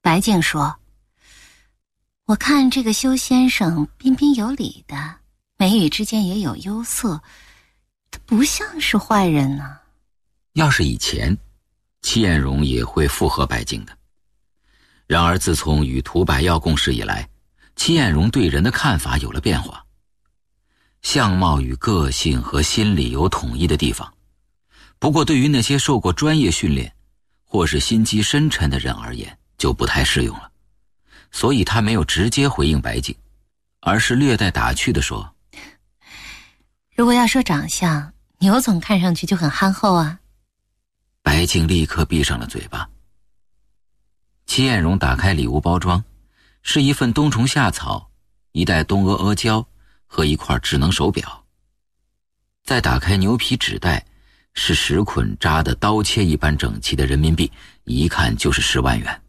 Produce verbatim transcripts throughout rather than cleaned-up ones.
白静说，我看这个修先生彬彬有礼的，眉宇之间也有忧色，他不像是坏人呢、啊。 要是以前，戚艳荣也会附和白静的。然而自从与涂百耀共事以来，戚艳荣对人的看法有了变化。相貌与个性和心理有统一的地方，不过对于那些受过专业训练或是心机深沉的人而言就不太适用了。所以他没有直接回应白静，而是略带打趣地说， 如果要说长相，牛总看上去就很憨厚啊。 白静立刻闭上了嘴巴。戚艳荣打开礼物包装，是一份冬虫夏草，一袋东阿阿胶和一块智能手表。再打开牛皮纸袋，是十捆扎的刀切一般整齐的人民币，一看就是十万元。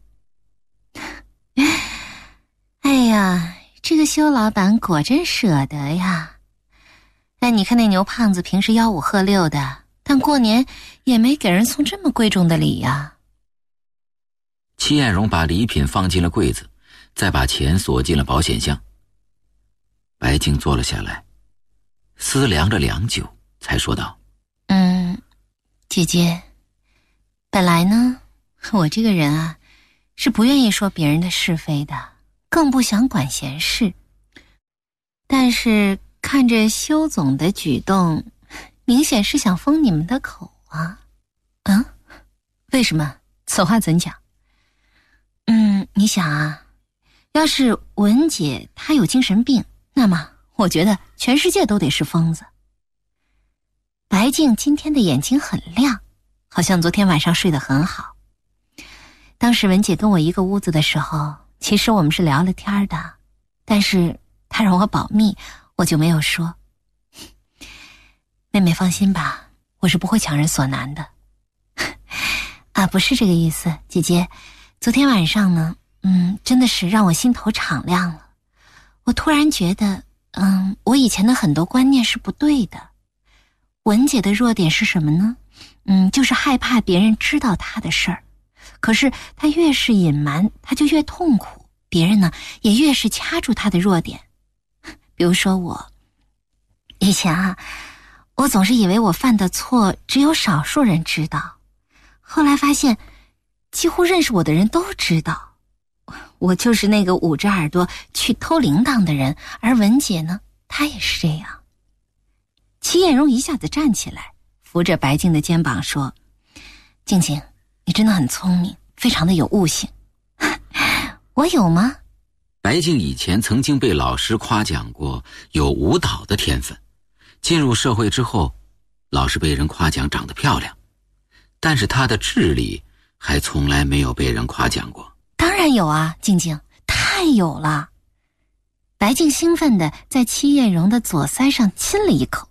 哎呀，这个修老板果真舍得呀。哎，你看那牛胖子平时吆五喝六的，但过年也没给人送这么贵重的礼呀。 戚艳荣把礼品放进了柜子，再把钱锁进了保险箱。白静坐了下来，思量着良久，才说道， 嗯，姐姐，本来呢，我这个人啊，是不愿意说别人的是非的，更不想管闲事。但是看着修总的举动，明显是想封你们的口啊。嗯，为什么？此话怎讲？嗯，你想啊，要是文姐她有精神病，那么我觉得全世界都得是疯子。白静今天的眼睛很亮，好像昨天晚上睡得很好。当时文姐跟我一个屋子的时候，其实我们是聊了天的，但是她让我保密，我就没有说。妹妹放心吧，我是不会强人所难的。啊，不是这个意思，姐姐，昨天晚上呢，嗯，真的是让我心头敞亮了。我突然觉得，嗯，我以前的很多观念是不对的。文姐的弱点是什么呢？嗯，就是害怕别人知道她的事儿。可是她越是隐瞒，她就越痛苦，别人呢也越是掐住她的弱点。比如说我，以前啊，我总是以为我犯的错只有少数人知道，后来发现几乎认识我的人都知道。我就是那个捂着耳朵去偷铃铛的人，而文姐呢，她也是这样。戚艳荣一下子站起来，扶着白静的肩膀说，静静，你真的很聪明，非常的有悟性。我有吗？ 白静以前曾经被老师夸奖过有舞蹈的天分，进入社会之后，老是被人夸奖长得漂亮，但是她的智力还从来没有被人夸奖过。 当然有啊，静静，太有了。白静兴奋地在戚艳荣的左腮上亲了一口。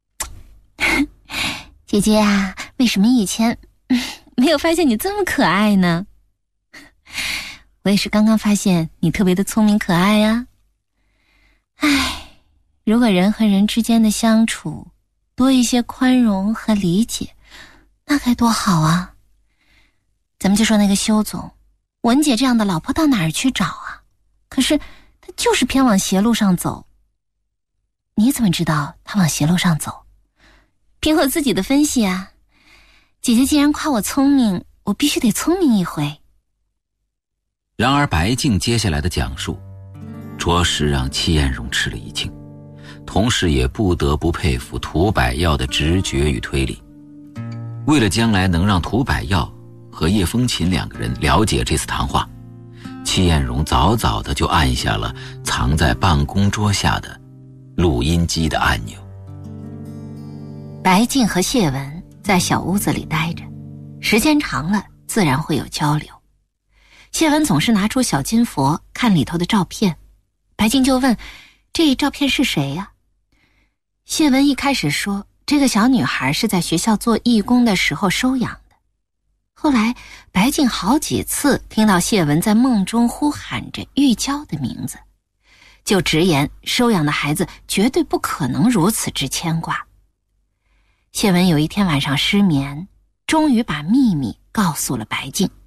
姐姐啊，为什么以前、嗯、没有发现你这么可爱呢？我也是刚刚发现你特别的聪明可爱呀、啊。唉，如果人和人之间的相处多一些宽容和理解，那该多好啊。咱们就说那个修总，文姐这样的老婆到哪儿去找啊？可是她就是偏往邪路上走。你怎么知道她往邪路上走？凭我自己的分析啊。姐姐既然夸我聪明，我必须得聪明一回。 然而白静接下来的讲述着实让戚艳荣吃了一惊，同时也不得不佩服涂百耀的直觉与推理。为了将来能让涂百耀和叶风琴两个人了解这次谈话，戚艳荣早早的就按下了藏在办公桌下的录音机的按钮。 白静和谢文在小屋子里待着，时间长了自然会有交流。谢文总是拿出小金佛看里头的照片，白静就问，这照片是谁呀？谢文一开始说，这个小女孩是在学校做义工的时候收养的。后来白静好几次听到谢文在梦中呼喊着玉娇的名字，就直言收养的孩子绝对不可能如此之牵挂。谢文有一天晚上失眠，终于把秘密告诉了白静。